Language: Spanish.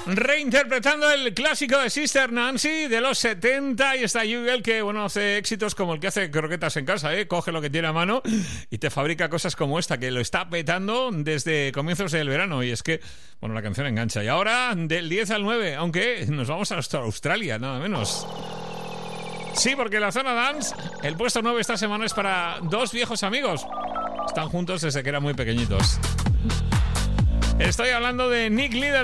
Reinterpretando el clásico de Sister Nancy de los 70. Y está Jugel, que bueno, hace éxitos como el que hace croquetas en casa, coge lo que tiene a mano y te fabrica cosas como esta, que lo está petando desde comienzos del verano. Y es que, bueno, la canción engancha. Y ahora del 10 al 9, aunque nos vamos hasta Australia, nada menos. Sí, porque la zona dance, el puesto 9 esta semana es para dos viejos amigos. Están juntos desde que eran muy pequeñitos. Estoy hablando de Nick Leader